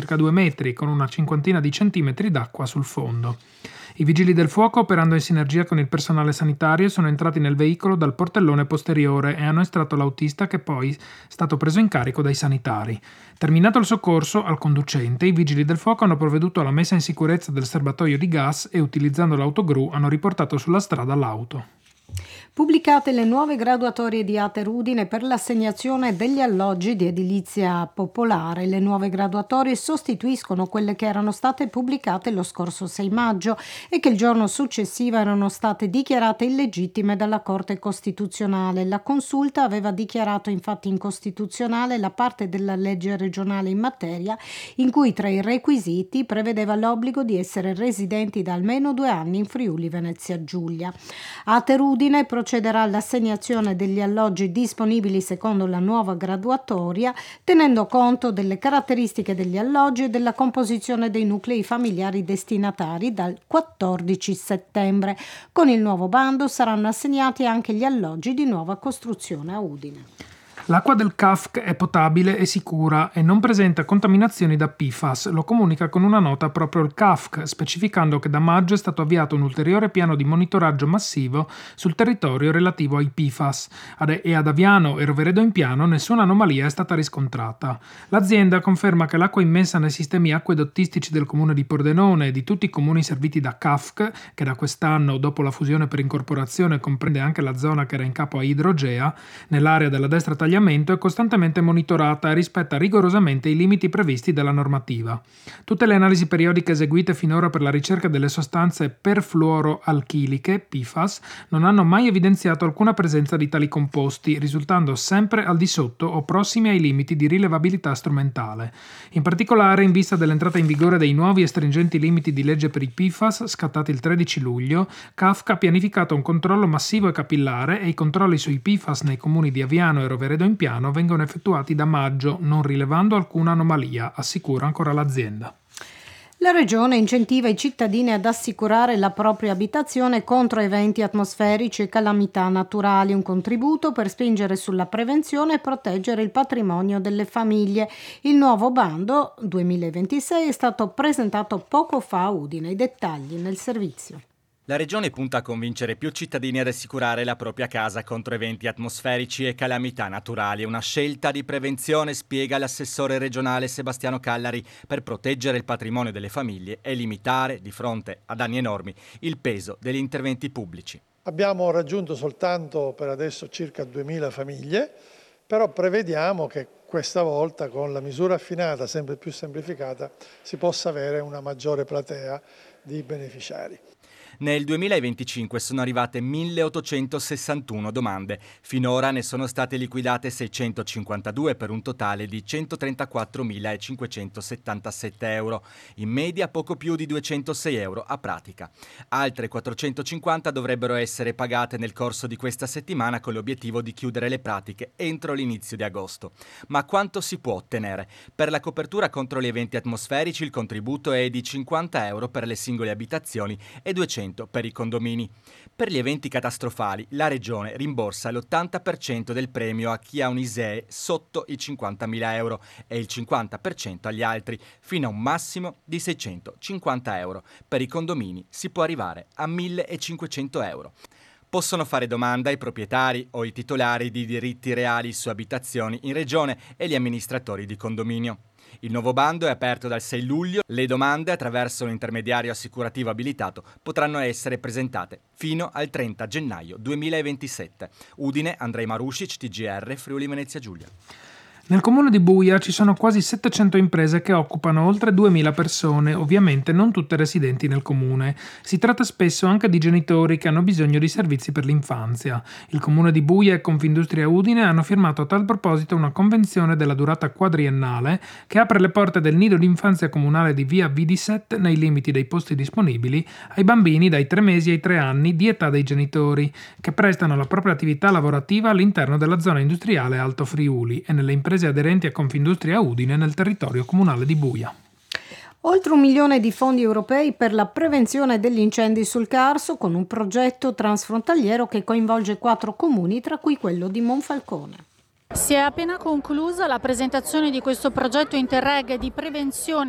circa 2 metri, con una cinquantina di centimetri d'acqua sul fondo. I vigili del fuoco, operando in sinergia con il personale sanitario, sono entrati nel veicolo dal portellone posteriore e hanno estratto l'autista, che poi è stato preso in carico dai sanitari. Terminato il soccorso al conducente, i vigili del fuoco hanno provveduto alla messa in sicurezza del serbatoio di gas e, utilizzando l'autogru, hanno riportato sulla strada l'auto. Pubblicate le nuove graduatorie di Ater Udine per l'assegnazione degli alloggi di edilizia popolare. Le nuove graduatorie sostituiscono quelle che erano state pubblicate lo scorso 6 maggio e che il giorno successivo erano state dichiarate illegittime dalla Corte Costituzionale. La Consulta aveva dichiarato infatti incostituzionale la parte della legge regionale in materia in cui tra i requisiti prevedeva l'obbligo di essere residenti da almeno 2 anni in Friuli Venezia Giulia. Ater Udine procederà all'assegnazione degli alloggi disponibili secondo la nuova graduatoria, tenendo conto delle caratteristiche degli alloggi e della composizione dei nuclei familiari destinatari dal 14 settembre. Con il nuovo bando saranno assegnati anche gli alloggi di nuova costruzione a Udine. L'acqua del CAFC è potabile e sicura e non presenta contaminazioni da PFAS, lo comunica con una nota proprio il CAFC, specificando che da maggio è stato avviato un ulteriore piano di monitoraggio massivo sul territorio relativo ai PFAS e ad Aviano e Roveredo in Piano nessuna anomalia è stata riscontrata. L'azienda conferma che l'acqua immessa nei sistemi acquedottistici del comune di Pordenone e di tutti i comuni serviti da CAFC, che da quest'anno, dopo la fusione per incorporazione, comprende anche la zona che era in capo a Idrogea, nell'area della destra tagliamento, è costantemente monitorata e rispetta rigorosamente i limiti previsti dalla normativa. Tutte le analisi periodiche eseguite finora per la ricerca delle sostanze perfluoroalchiliche, PFAS, non hanno mai evidenziato alcuna presenza di tali composti, risultando sempre al di sotto o prossimi ai limiti di rilevabilità strumentale. In particolare, in vista dell'entrata in vigore dei nuovi e stringenti limiti di legge per i PFAS, scattati il 13 luglio, CAFC ha pianificato un controllo massivo e capillare e i controlli sui PFAS nei comuni di Aviano e Roveredo in Piano vengono effettuati da maggio, non rilevando alcuna anomalia, assicura ancora l'azienda. La Regione incentiva i cittadini ad assicurare la propria abitazione contro eventi atmosferici e calamità naturali, un contributo per spingere sulla prevenzione e proteggere il patrimonio delle famiglie. Il nuovo bando 2026 è stato presentato poco fa a Udine. I dettagli nel servizio. La Regione punta a convincere più cittadini ad assicurare la propria casa contro eventi atmosferici e calamità naturali. Una scelta di prevenzione, spiega l'assessore regionale Sebastiano Callari, per proteggere il patrimonio delle famiglie e limitare, di fronte a danni enormi, il peso degli interventi pubblici. Abbiamo raggiunto soltanto per adesso circa 2.000 famiglie, però prevediamo che questa volta, con la misura affinata sempre più semplificata, si possa avere una maggiore platea di beneficiari. Nel 2025 sono arrivate 1.861 domande. Finora ne sono state liquidate 652 per un totale di 134.577 euro. In media poco più di 206 euro a pratica. Altre 450 dovrebbero essere pagate nel corso di questa settimana con l'obiettivo di chiudere le pratiche entro l'inizio di agosto. Ma quanto si può ottenere? Per la copertura contro gli eventi atmosferici il contributo è di 50 euro per le singole abitazioni e 200 per i condomini. Per gli eventi catastrofali la Regione rimborsa l'80% del premio a chi ha un ISEE sotto i 50.000 euro e il 50% agli altri, fino a un massimo di 650 euro. Per i condomini si può arrivare a 1.500 euro. Possono fare domanda i proprietari o i titolari di diritti reali su abitazioni in Regione e gli amministratori di condominio. Il nuovo bando è aperto dal 6 luglio. Le domande, attraverso un intermediario assicurativo abilitato, potranno essere presentate fino al 30 gennaio 2027. Udine, Andrei Marusic, TGR, Friuli Venezia Giulia. Nel comune di Buia ci sono quasi 700 imprese che occupano oltre 2000 persone, ovviamente non tutte residenti nel comune. Si tratta spesso anche di genitori che hanno bisogno di servizi per l'infanzia. Il comune di Buia e Confindustria Udine hanno firmato a tal proposito una convenzione della durata quadriennale che apre le porte del nido d'infanzia comunale di via Vidiset nei limiti dei posti disponibili ai bambini dai 3 mesi ai 3 anni di età dei genitori, che prestano la propria attività lavorativa all'interno della zona industriale Alto Friuli e nelle imprese aderenti a Confindustria Udine nel territorio comunale di Buia. Oltre 1 milione di fondi europei per la prevenzione degli incendi sul Carso, con un progetto transfrontaliero che coinvolge 4 comuni, tra cui quello di Monfalcone. Si è appena conclusa la presentazione di questo progetto Interreg di prevenzione